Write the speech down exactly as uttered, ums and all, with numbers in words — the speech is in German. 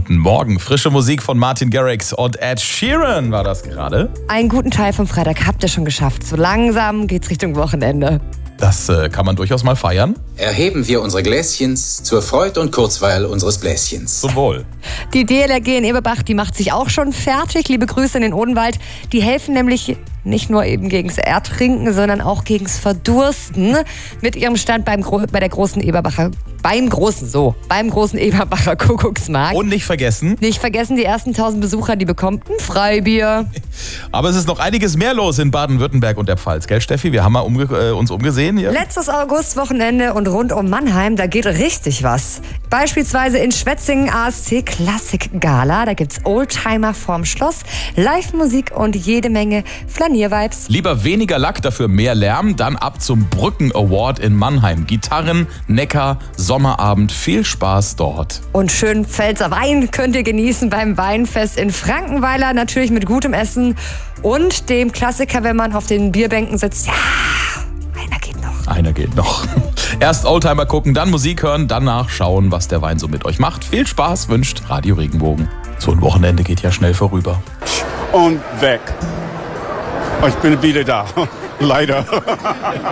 Guten Morgen. Frische Musik von Martin Garrix und Ed Sheeran war das gerade. Einen guten Teil vom Freitag habt ihr schon geschafft. So langsam geht's Richtung Wochenende. Das äh, kann man durchaus mal feiern. Erheben wir unsere Gläschens zur Freud und Kurzweil unseres Bläschens. Zum Wohl. Die D L R G in Eberbach, die macht sich auch schon fertig. Liebe Grüße in den Odenwald. Die helfen nämlich nicht nur eben gegens Ertrinken, sondern auch gegens Verdursten mit ihrem Stand beim Gro- bei der großen Eberbacher, beim großen, so, beim großen Eberbacher Kuckucksmarkt. Und nicht vergessen. Nicht vergessen, die ersten tausend Besucher, die bekommen ein Freibier. Aber es ist noch einiges mehr los in Baden-Württemberg und der Pfalz, gell Steffi? Wir haben mal umge- äh, uns umgesehen hier. Letztes Augustwochenende und rund um Mannheim, da geht richtig was. Beispielsweise in Schwetzingen A S C Klassik Gala. Da gibt's Oldtimer vorm Schloss, Live-Musik und jede Menge Flaniervibes. Lieber weniger Lack, dafür mehr Lärm. Dann ab zum Brücken Award in Mannheim. Gitarren, Neckar, Sommerabend. Viel Spaß dort. Und schön Pfälzer Wein könnt ihr genießen beim Weinfest in Frankenweiler. Natürlich mit gutem Essen und dem Klassiker, wenn man auf den Bierbänken sitzt. Ja, einer geht noch. Einer geht noch. Erst Oldtimer gucken, dann Musik hören, danach schauen, was der Wein so mit euch macht. Viel Spaß wünscht Radio Regenbogen. So ein Wochenende geht ja schnell vorüber. Und weg. Ich bin wieder da. Leider.